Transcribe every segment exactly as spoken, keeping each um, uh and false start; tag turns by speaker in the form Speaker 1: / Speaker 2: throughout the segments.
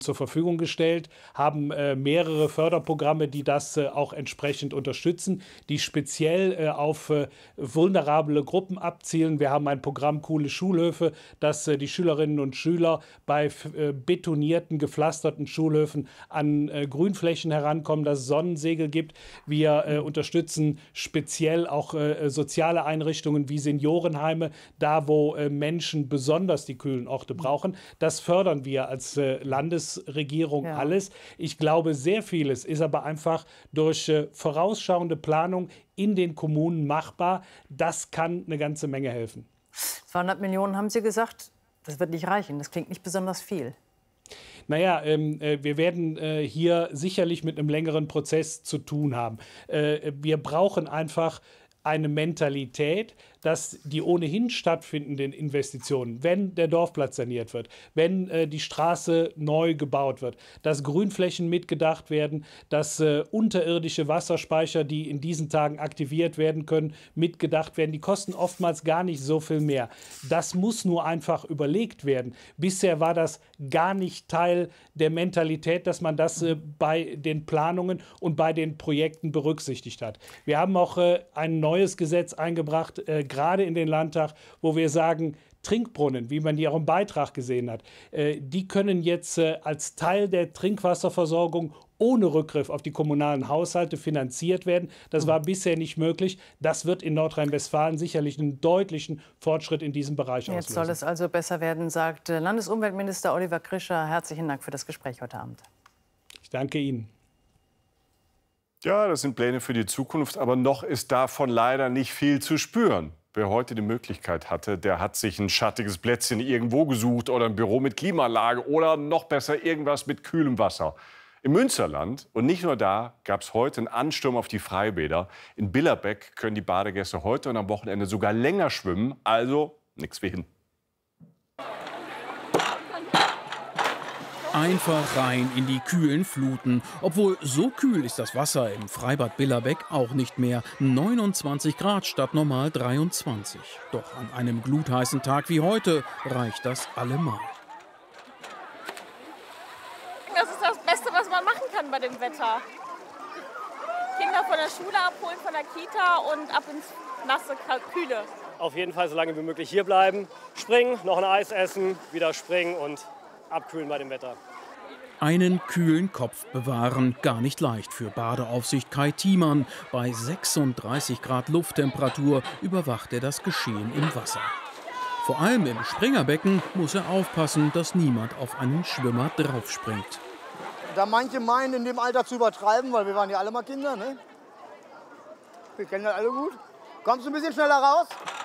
Speaker 1: zur Verfügung gestellt, haben äh, mehrere Förderprogramme, die das äh, auch entsprechend unterstützen, die speziell äh, auf äh, vulnerable Gruppen abzielen. Wir haben ein Programm Coole Schulhöfe, das äh, die Schülerinnen und Schüler bei äh, betonierten, gepflasterten Schulhöfen an äh, Grünflächen herankommen, dass es Sonnensegel gibt. Wir äh, unterstützen speziell auch äh, soziale Einrichtungen wie Seniorenheime, da wo äh, Menschen besonders die kühlen Orte brauchen. Das fördern wir als äh, Landesregierung ja. alles. Ich glaube, sehr vieles ist aber einfach durch äh, vorausschauende Planung in den Kommunen machbar. Das kann eine ganze Menge helfen.
Speaker 2: zweihundert Millionen haben Sie gesagt, das wird nicht reichen. Das klingt nicht besonders viel.
Speaker 1: Naja, ähm, äh, wir werden äh, hier sicherlich mit einem längeren Prozess zu tun haben. Äh, wir brauchen einfach eine Mentalität, dass die ohnehin stattfindenden Investitionen, wenn der Dorfplatz saniert wird, wenn äh, die Straße neu gebaut wird, dass Grünflächen mitgedacht werden, dass äh, unterirdische Wasserspeicher, die in diesen Tagen aktiviert werden können, mitgedacht werden. Die kosten oftmals gar nicht so viel mehr. Das muss nur einfach überlegt werden. Bisher war das gar nicht Teil der Mentalität, dass man das äh, bei den Planungen und bei den Projekten berücksichtigt hat. Wir haben auch äh, ein neues Gesetz eingebracht, äh, gerade in den Landtag, wo wir sagen, Trinkbrunnen, wie man die auch im Beitrag gesehen hat, äh, die können jetzt äh, als Teil der Trinkwasserversorgung ohne Rückgriff auf die kommunalen Haushalte finanziert werden. Das war bisher nicht möglich. Das wird in Nordrhein-Westfalen sicherlich einen deutlichen Fortschritt in diesem Bereich auslösen.
Speaker 2: Jetzt soll es also besser werden, sagt Landesumweltminister Oliver Krischer. Herzlichen Dank für das Gespräch heute Abend.
Speaker 1: Ich danke Ihnen.
Speaker 3: Ja, das sind Pläne für die Zukunft, aber noch ist davon leider nicht viel zu spüren. Wer heute die Möglichkeit hatte, der hat sich ein schattiges Plätzchen irgendwo gesucht oder ein Büro mit Klimaanlage oder noch besser irgendwas mit kühlem Wasser. Im Münsterland und nicht nur da gab es heute einen Ansturm auf die Freibäder. In Billerbeck können die Badegäste heute und am Wochenende sogar länger schwimmen, also nichts wie hin.
Speaker 4: Einfach rein in die kühlen Fluten. Obwohl, so kühl ist das Wasser im Freibad Billerbeck auch nicht mehr. neunundzwanzig Grad statt normal dreiundzwanzig. Doch an einem glutheißen Tag wie heute reicht das allemal.
Speaker 5: Das ist das Beste, was man machen kann bei dem Wetter. Kinder von der Schule abholen, von der Kita und ab ins nasse, kühle.
Speaker 6: Auf jeden Fall so lange wie möglich hier bleiben. Springen, noch ein Eis essen, wieder springen und abkühlen bei dem Wetter.
Speaker 4: Einen kühlen Kopf bewahren, gar nicht leicht für Badeaufsicht Kai Thiemann. Bei sechsunddreißig Grad Lufttemperatur überwacht er das Geschehen im Wasser. Vor allem im Springerbecken muss er aufpassen, dass niemand auf einen Schwimmer draufspringt.
Speaker 7: Da manche meinen, in dem Alter zu übertreiben, weil wir waren ja alle mal Kinder, ne? Wir kennen das alle gut. Kommst du ein bisschen schneller raus?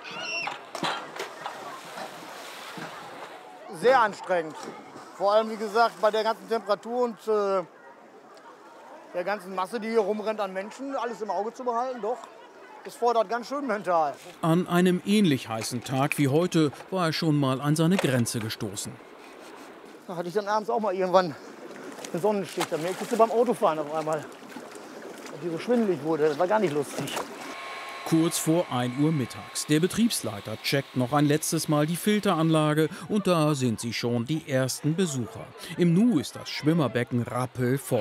Speaker 7: Sehr anstrengend. Vor allem, wie gesagt, bei der ganzen Temperatur und äh, der ganzen Masse, die hier rumrennt an Menschen, alles im Auge zu behalten, doch, das fordert ganz schön mental.
Speaker 4: An einem ähnlich heißen Tag wie heute war er schon mal an seine Grenze gestoßen.
Speaker 7: Da hatte ich dann abends auch mal irgendwann einen Sonnenstich. Da merkte ich beim Autofahren auf einmal, dass die so schwindelig wurde. Das war gar nicht lustig.
Speaker 4: Kurz vor ein Uhr mittags. Der Betriebsleiter checkt noch ein letztes Mal die Filteranlage und da sind sie schon die ersten Besucher. Im Nu ist das Schwimmerbecken rappelvoll.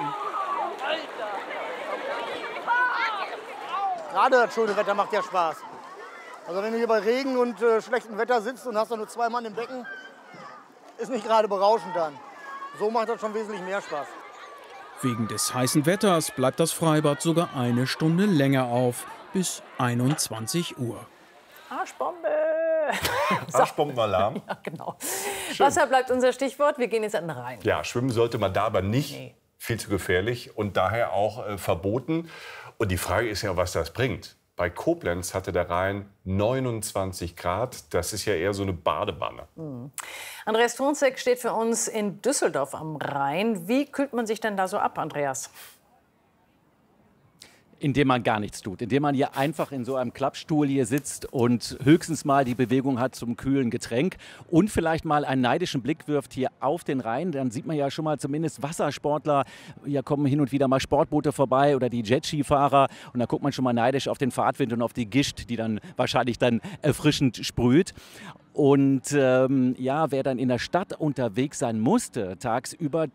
Speaker 7: Gerade das schöne Wetter macht ja Spaß. Also wenn du hier bei Regen und äh, schlechtem Wetter sitzt und hast dann nur zwei Mann im Becken, ist nicht gerade berauschend dann. So macht das schon wesentlich mehr Spaß.
Speaker 4: Wegen des heißen Wetters bleibt das Freibad sogar eine Stunde länger auf, bis einundzwanzig Uhr.
Speaker 2: Arschbombe!
Speaker 3: Arschbombenalarm?
Speaker 2: Ja, genau. Wasser bleibt unser Stichwort. Wir gehen jetzt an den Rhein.
Speaker 3: Ja, schwimmen sollte man da aber nicht.
Speaker 2: Nee.
Speaker 3: Viel zu gefährlich und daher auch äh, verboten. Und die Frage ist ja, was das bringt. Bei Koblenz hatte der Rhein neunundzwanzig Grad. Das ist ja eher so eine Badewanne.
Speaker 2: Mhm. Andreas Tronzek steht für uns in Düsseldorf am Rhein. Wie kühlt man sich denn da so ab, Andreas?
Speaker 8: Indem man gar nichts tut, indem man hier einfach in so einem Klappstuhl hier sitzt und höchstens mal die Bewegung hat zum kühlen Getränk und vielleicht mal einen neidischen Blick wirft hier auf den Rhein. Dann sieht man ja schon mal zumindest Wassersportler, hier kommen hin und wieder mal Sportboote vorbei oder die Jetskifahrer und da guckt man schon mal neidisch auf den Fahrtwind und auf die Gischt, die dann wahrscheinlich dann erfrischend sprüht. Und ähm, ja, wer dann in der Stadt unterwegs sein musste tagsüber,